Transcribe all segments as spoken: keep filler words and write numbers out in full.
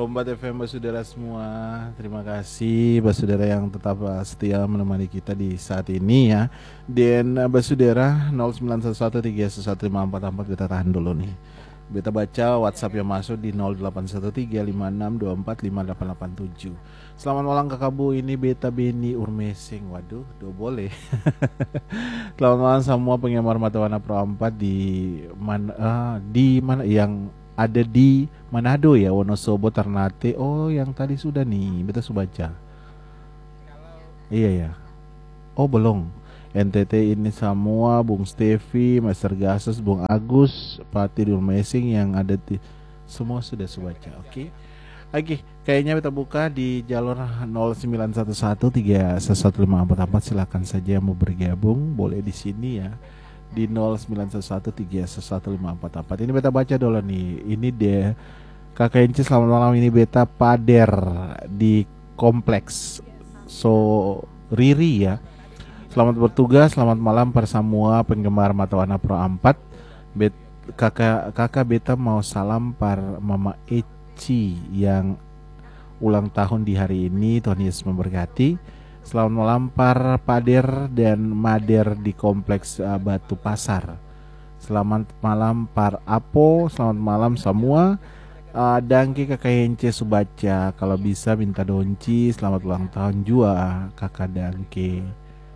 Kombat F M Basudara semua. Terima kasih Basudara yang tetap uh, setia menemani kita di saat ini ya. Dan uh, Basudara nol sembilan satu satu tiga satu lima empat empat kita tahan dulu nih. Beta baca WhatsApp yang masuk di nol delapan satu tiga lima enam dua empat lima delapan delapan tujuh. Selamat malam Kakak Bu, ini Beta Beni Urmesing. Waduh, do boleh. Selamat malam semua penggemar Mata Warna Pro empat di mana uh, di mana yang ada di Manado ya, Wonosobo, Ternate. Oh, yang tadi sudah nih, Beta sudah baca. Iya ya. Oh, belum. N T T ini semua, Bung Stevi, Master Gasos, Bung Agus, Pati Durmesing yang ada di semua sudah saya baca. Oke. Okay. Oke, okay, kayaknya kita buka di jalur nol sembilan satu satu tiga satu lima empat empat. Silakan saja yang mau bergabung, boleh di sini ya. Di nol sembilan satu satu tiga satu lima empat empat. Ini Beta baca dulu nih. Ini dia Kakak Inci, selamat malam. Ini Beta Pader di kompleks So Riri ya. Selamat bertugas, selamat malam para semua penggemar Mata Warna Pro empat. Bet, kakak kakak Beta mau salam par Mama Eci yang ulang tahun di hari ini. Tuhan Yesus memberkati. Selamat malam para Pader dan Mader di kompleks uh, Batu Pasar. Selamat malam para Apo. Selamat malam semua. uh, Dangke kakak Hence Subaca. Kalau bisa minta donci. Selamat ulang tahun juga kakak Dangke.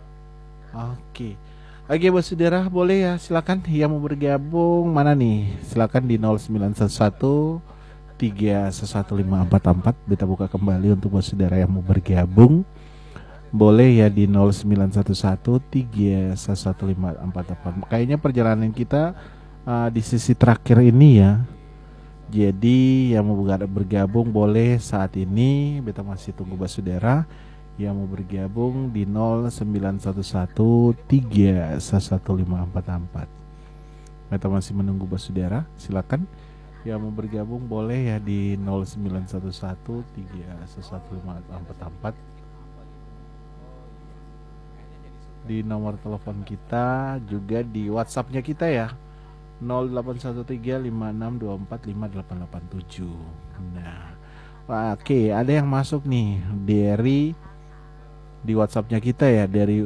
Oke. Oke Basudara, boleh ya, silakan yang mau bergabung. Mana nih? Silakan di nol sembilan satu satu tiga satu lima empat empat. Beta buka kembali untuk Basudara yang mau bergabung. Boleh ya di nol sembilan satu satu tiga satu lima empat empat. Kayaknya perjalanan kita uh, di sisi terakhir ini ya. Jadi yang mau bergabung boleh saat ini. Beta masih tunggu Basudara yang mau bergabung di nol sembilan satu satu tiga satu lima empat empat. Beta masih menunggu Basudara. Silakan yang mau bergabung boleh ya di nol sembilan satu satu tiga satu lima empat empat. Di nomor telepon kita, juga di WhatsAppnya kita ya, nol delapan satu tiga lima enam dua empat lima delapan delapan tujuh. Nah, oke, okay, ada yang masuk nih dari di WhatsAppnya kita ya, dari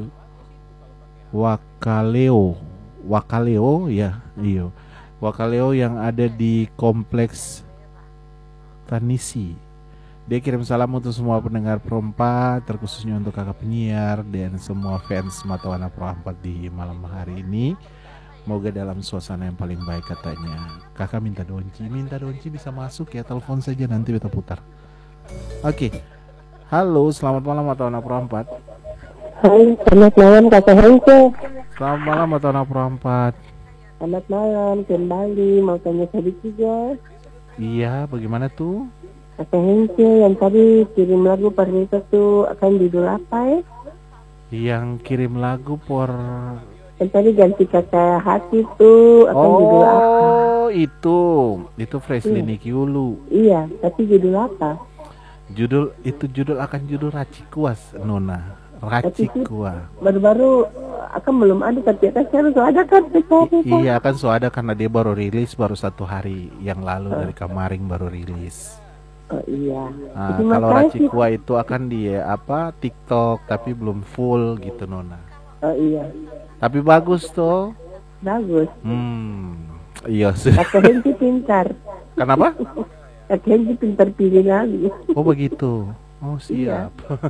Wakaleo, Wakaleo ya, iyo, Wakaleo yang ada di kompleks Tanisi. Dia kirim salam untuk semua pendengar Pro empat, terkhususnya untuk kakak penyiar dan semua fans Mata Warna Pro empat di malam hari ini. Moga dalam suasana yang paling baik katanya. Kakak minta donci, minta donci bisa masuk ya, telepon saja nanti kita putar. Oke. Okay. Halo, selamat malam Mata Warna Pro empat. Hai, selamat malam kakak Hanco. Selamat malam Mata Warna Pro empat. Selamat malam, kembali mau tanya sedikit juga. Iya, bagaimana tuh? Kakak Hence yang tadi kirim lagu Pernita tuh akan judul apa ya? Yang kirim lagu por Yang tadi ganti kakak hati tuh akan oh, judul apa? Oh itu Itu Freshly iya. Nikiulu. Iya, tapi judul apa? Judul itu judul akan judul Racikuas Nona. Racikua. Baru-baru akan belum ada, tapi akan sekarang sudah ada kan? I- Iya kan sudah ada karena dia baru rilis baru satu hari yang lalu oh. Dari kemarin baru rilis. Oh iya. Nah, kalau Racikua itu akan di apa TikTok tapi belum full gitu Nona. Oh iya. Tapi bagus tuh. Bagus. Hmm. Iya sih. Kakak Henti pintar. Kenapa? Kakak Henti pintar pilih lagu. Oh begitu. Oh siap. Iya.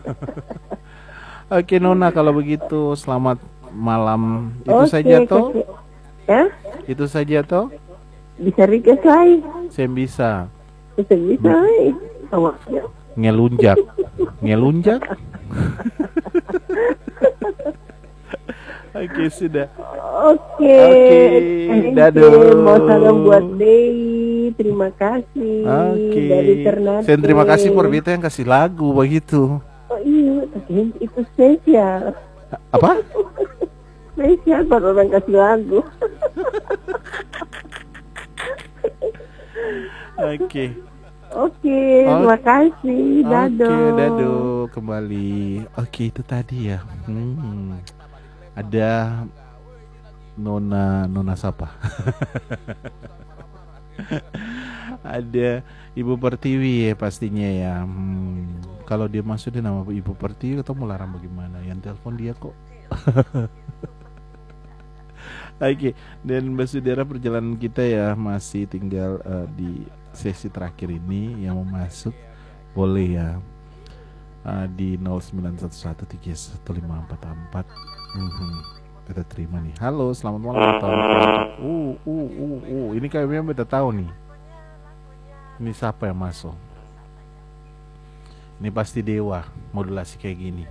Oke Nona, kalau begitu selamat malam. Itu Oke, saja toh? Ya? Itu saja toh? Bisa request lain. Saya bisa. Bisa bisa awaknya ngelunjak ngelunjak. Oke sudah. Oke. Oke. Dadah. Mau salam buat Dei. Terima kasih. Oke. Dari Ternate. Saya terima kasih for Beta yang kasih lagu begitu. Oh iya, itu spesial. Apa? Spesial buat orang kasih lagu. Oke. Oke, terima kasih. Dado. Oke, dado kembali. Oke, itu tadi ya. Hmm. Ada Nona Nona siapa? Ada Ibu Pertiwi ya pastinya ya. Hmm, kalau dia masuk di nama Ibu Pertiwi atau mau larang bagaimana? Yang telepon dia kok. Oke, dan Mbak Sudara perjalanan kita ya masih tinggal uh, di sesi terakhir ini yang mau masuk boleh ya uh, di nol sembilan satu satu tiga satu lima empat empat. Mm-hmm. Kita terima nih. Halo, selamat malam. Uh, uh, uh, uh. Ini kayaknya beda tahu nih. Ini siapa yang masuk? Ini pasti Dewa, modulasi kayak gini.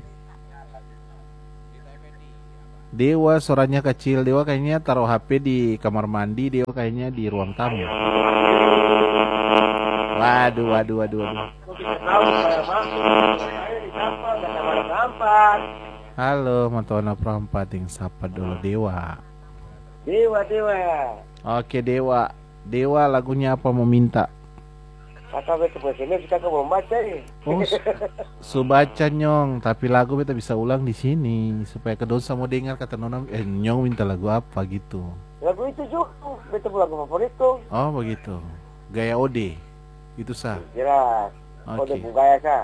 Dewa suaranya kecil. Dewa kayaknya taruh H P di kamar mandi. Dewa kayaknya di ruang tamu. Waduh, waduh, waduh, waduh. Halo, Matona Perempat yang sapa dulu Dewa. Dewa, Dewa. Oke, Dewa. Dewa lagunya apa mau minta? Kakak betul betul kakak belum baca ya. Oh, su baca nyong, tapi lagu beta bisa ulang di sini supaya kedua sama dengar kata nona. Eh, nyong minta lagu apa gitu? Lagu itu juga, betul lagu favoritku. Oh begitu, gaya Ode, itu sah. Jelas. Oke. Ode gaya sah.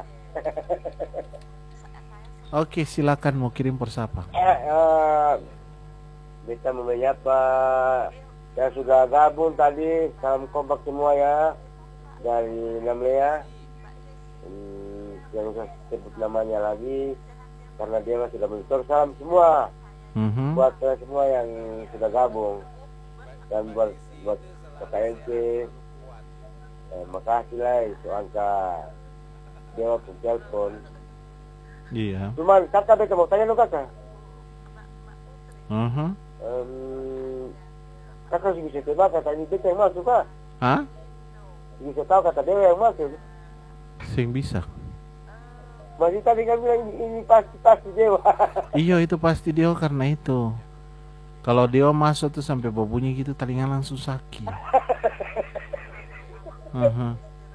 Oke, silakan mau kirim persapa. Eh, uh, beta mau menyapa yang sudah gabung tadi, salam kompak semua ya. Dari Namlea, hmm, yang usah sebut namanya lagi karena dia sudah mentor. Salam semua mm-hmm. buat uh, semua yang sudah gabung dan buat buat K N C, eh, makasih lah itu angka Dewa ke telepon. Iya. Cuman kakak beta mau tanya lo kakak. Uh-huh. Um, kakak bisa tebak kata ini beta yang masuk kak? Hah? Bisa tahu kata Dewa yang masuk. Sing bisa. Masih tadi kan bilang ini, ini pasti pasti Dewa. Iya itu pasti Dewa karena itu. Kalau Dewa masuk tuh sampai baunya gitu telinga langsung sakit. uh-huh.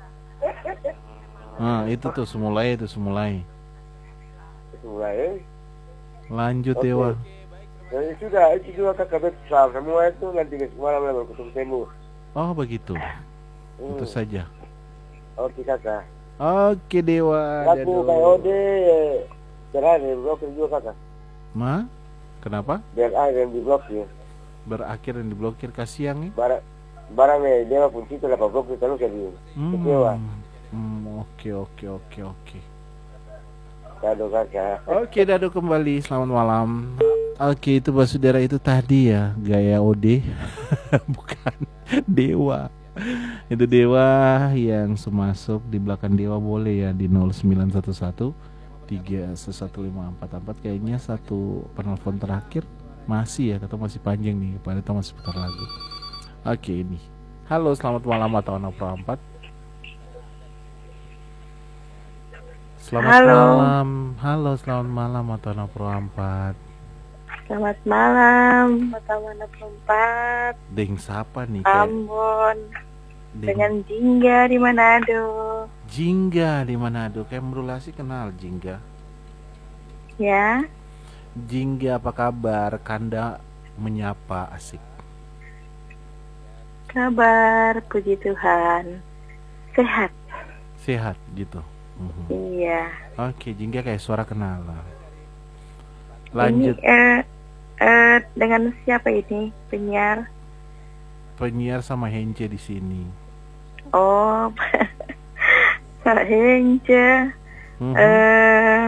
Nah itu tuh semulai itu semulai. Semulai. Lanjut okay. Dewa. Nah, itu sudah itu juga kakak besar semua itu nanti semalam baru ketemu temu. Oh begitu. Hmm. Itu saja. Oke kakak. Oke Dewa. Lagu kayak Ode berakhir diblokir juga kakak. Ma? Kenapa? Berakhir yang diblokir. Berakhir yang diblokir kasihan nih. Barang barangnya Dewa pun itu lah blokir terus jadi. Hmm. Kecewa. Hmm, oke oke oke oke. Dado kakak. Oke Dado kembali. Selamat malam. Oke itu Basudara itu tadi ya gaya Ode. Bukan Dewa. Itu Dewa yang semasuk di belakang Dewa boleh ya di nol sembilan satu satu tiga satu lima empat empat. Kayaknya satu penelpon terakhir masih ya, atau masih panjang nih, pada itu masih putar lagu. Oke ini. Halo selamat malam Matona Perempat. Selamat Halo. malam. Halo selamat malam Matona Perempat. Selamat malam, Matona Perempat. Deng siapa nih? Kayak... Ambon. Deng... Dengan Jingga di Manado. Jingga di Manado. Kayak Merulasi kenal Jingga. Ya. Jingga apa kabar? Kanda menyapa asik. Kabar, puji Tuhan. Sehat. Sehat gitu. Uh-huh. Iya. Oke, Jingga kayak suara kenalan. Lanjut. Ini, uh, uh, dengan siapa ini penyiar? Penyiar sama Hence di sini. Oh, Pak Hence. Uh-huh. Uh,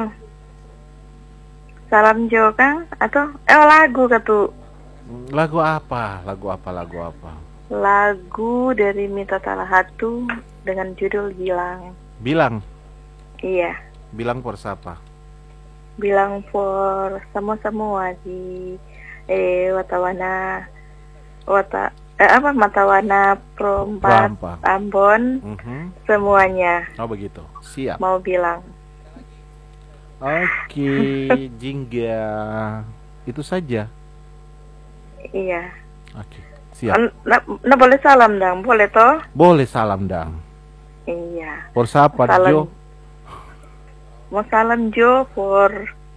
salam Jo Kang atau eh lagu katu? Lagu apa? Lagu apa? Lagu apa? Lagu dari Mita Talahatu dengan judul Bilang. Bilang. Iya. Bilang por siapa? Bilang for semua-semua di eh Watawana Wata eh, apa Matawana Perempat Ambon. Uh-huh. Semuanya. Oh begitu. Siap. Mau bilang. Oke, Jingga. Itu saja. Iya. Oke, siap. Nah, nah boleh salam dang, boleh toh? Boleh salam dang. Iya. Por siapa Jo? Mau salam Jo for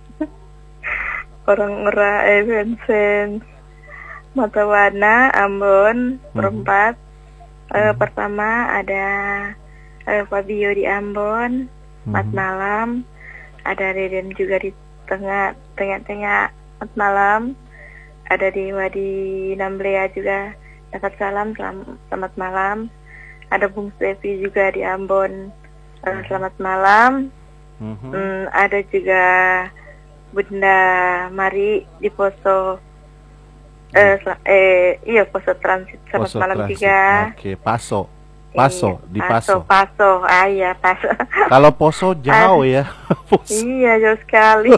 orang-orang eh Vincent Matawana Ambon Perempat. Uh, pertama ada uh, Fabio di Ambon, selamat Mhm. malam. Ada Deden juga di tengah tengah-tengah, selamat malam. Ada Dewa di Namblea juga, dapat salam, selam- selamat malam. Ada Bung Stevi juga di Ambon, uh, selamat malam. Mhm. Hmm, ada juga Bunda Mari di Poso, eh, sel- eh iya Poso Transit, selamat Poso malam Transit. juga. Oke, Paso. Paso, Iya, di Paso, Paso. Paso, ah iya Paso. Kalau Poso jauh ya. Poso. Iya jauh sekali.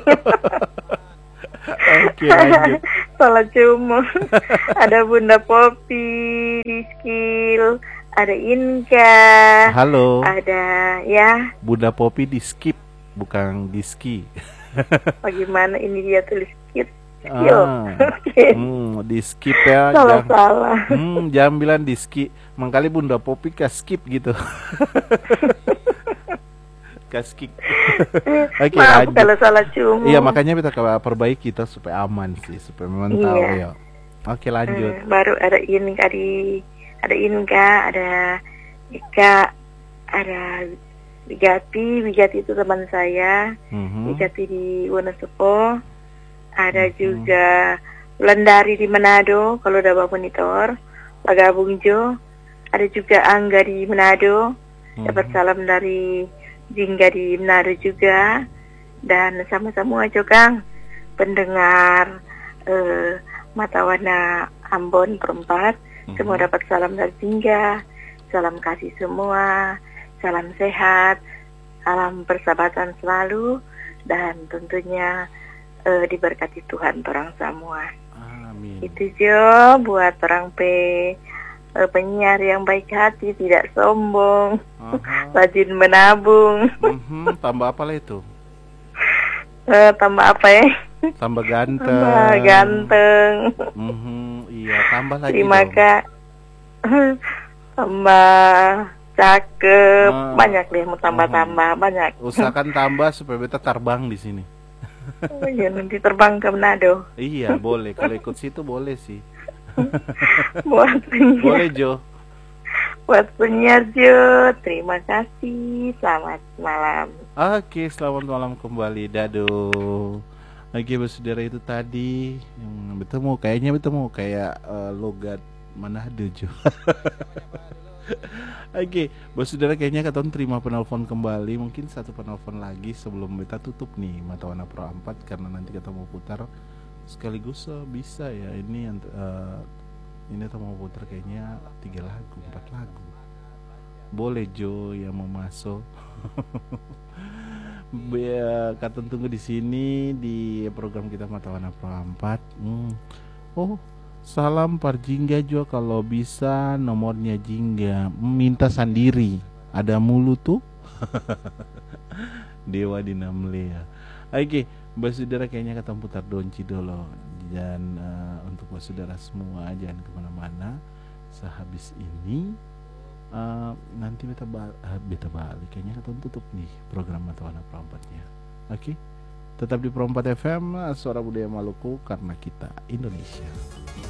Oke, lanjut. Salah cuma. Ada Bunda Popi di Skill, ada Inka, Halo. ada ya. Bunda Popi di skip, bukan di ski. Bagaimana ini dia tulis skit? Skill. Ah. Oke. Hmm, di skip ya. Salah Jangan, salah. hmm, jangan bilang di ski. Mengkali Bunda Popi ke skip gitu. Ke skip. Oke, Maaf lanjut. kalau salah cuma. Iya, makanya kita coba perbaiki kita supaya aman sih, supaya memang tahu Iya. ya. Oke, lanjut. Hmm, baru ada Inka di, ada Inka, ada Ika, ada Wigati. Wigati itu teman saya. Mhm. Wigati di Wonosobo. Ada Mhm. juga Wulandari di Manado. Kalau udah bawa monitor, Pak Gabung Jo. Ada juga Angga di Manado. Dapat Mhm. salam dari Jingga di Manado juga. Dan sama-sama aja Kang, pendengar eh, Matawana Ambon perempat, Mhm. semua dapat salam dari Jingga. Salam kasih semua, salam sehat, salam persahabatan selalu, dan tentunya eh, diberkati Tuhan orang semua. Amin. Itu Jo buat orang P eh, penyiar yang baik hati, tidak sombong, Aha. rajin menabung. Mhm, tambah apa lah itu? Eh, tambah apa ya? Tambah ganteng. Tambah ganteng. Mhm, iya, tambah lagi Terima dong. kasih. Tambah cakep, Ah. banyak deh mau tambah-tambah banyak. Usahakan tambah supaya beta terbang di sini. Oh iya, nanti terbang ke Manado. Iya, boleh. Kalau ikut situ boleh sih. Buat penyiar, Boleh, Jo. buat penyiar Jo, terima kasih. Selamat malam. Oke, selamat malam kembali, Dado. Oke, saudara, itu tadi yang bertemu, kayaknya bertemu kayak eh, logat Manado, Jo. Oke, bos saudara, kayaknya kata terima penelpon kembali. Mungkin satu penelpon lagi sebelum kita tutup nih Matawana Pro empat, karena nanti kita mau putar sekaligus eh, bisa ya ini eh, ini kita mau putar kayaknya tiga lagu, empat lagu. Boleh Jo yang mau masuk. Be- Kata tunggu di sini di program kita Matawana Pro empat. Hmm. Oh, salam par Jingga Jo, kalau bisa nomornya Jingga minta sendiri. Ada mulu tuh. Dewa di Namlea. Oke, Mbak Saudara, kayaknya kata putar donci dulu. Dan uh, untuk Mbak Saudara semua jangan kemana-mana. Sehabis ini uh, nanti beta, ba- uh, beta balik. Kayaknya kata tutup nih program Matawana Pro empat-nya. Oke, tetap di Pro empat F M, Suara Budaya Maluku, karena kita Indonesia.